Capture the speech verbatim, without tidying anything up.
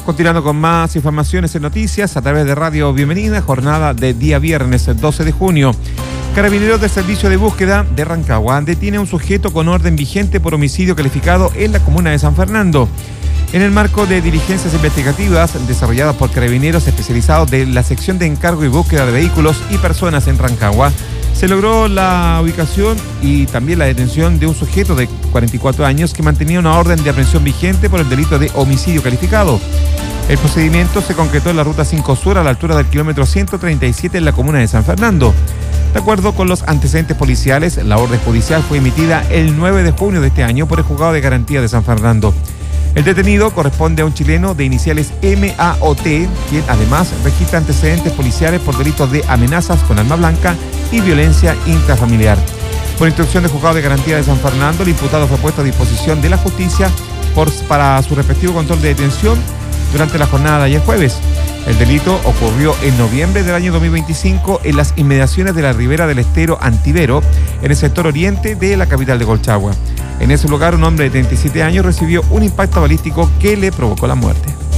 Continuando con más informaciones en noticias a través de Radio Bienvenida, jornada de día viernes doce de junio. Carabineros del Servicio de Búsqueda de Rancagua detiene a un sujeto con orden vigente por homicidio calificado en la comuna de San Fernando. En el marco de diligencias investigativas desarrolladas por carabineros especializados de la sección de encargo y búsqueda de vehículos y personas en Rancagua, se logró la ubicación y también la detención de un sujeto de cuarenta y cuatro años que mantenía una orden de aprehensión vigente por el delito de homicidio calificado. El procedimiento se concretó en la ruta cinco Sur a la altura del kilómetro ciento treinta y siete en la comuna de San Fernando. De acuerdo con los antecedentes policiales, la orden judicial fue emitida el nueve de junio de este año por el Juzgado de Garantía de San Fernando. El detenido corresponde a un chileno de iniciales M A O T, quien además registra antecedentes policiales por delitos de amenazas con arma blanca y violencia intrafamiliar. Por instrucción del Juzgado de Garantía de San Fernando, el imputado fue puesto a disposición de la justicia por, para su respectivo control de detención durante la jornada de ayer jueves. El delito ocurrió en noviembre del año dos mil veinticinco en las inmediaciones de la ribera del estero Antivero, en el sector oriente de la capital de Colchagua. En ese lugar, un hombre de treinta y siete años recibió un impacto balístico que le provocó la muerte.